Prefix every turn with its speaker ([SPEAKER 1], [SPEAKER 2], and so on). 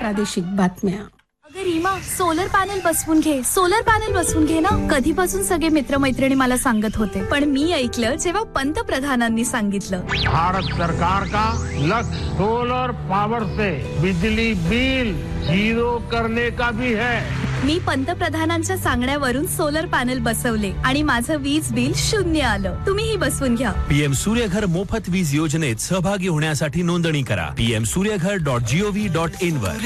[SPEAKER 1] प्रादेशिक बातम्या.
[SPEAKER 2] अगं रीमा, सोलर पॅनल बसवून घे ना. कधीपासून सगळे मित्रमैत्रिणी मला सांगत होते, पण मी ऐकलं जेव्हा पंतप्रधानांनी सांगितलं.
[SPEAKER 3] भारत सरकार का लक्ष्य सोलर पावर से बिजली बिल 0 करने का भी है.
[SPEAKER 2] मी पंतप्रधानांच्या सांगण्यावरून सोलर पॅनल बसवले आणि माझं वीज बिल 0 आलं. तुम्हीही बसवून घ्या.
[SPEAKER 4] पीएम सूर्यघर मोफत वीज योजनेत सहभागी होण्यासाठी नोंदणी करा. pmsuryaghar.gov.in वर.